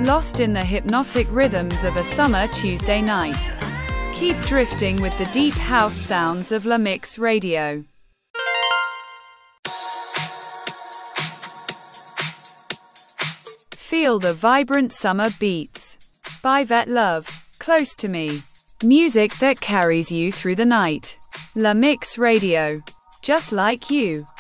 Lost in the hypnotic rhythms of a summer Tuesday night. Keep drifting with the deep house sounds of La Mix Radio. Feel the vibrant summer beats. By Vet Love, Close to Me. Music that carries you through the night. La Mix Radio. Just like you.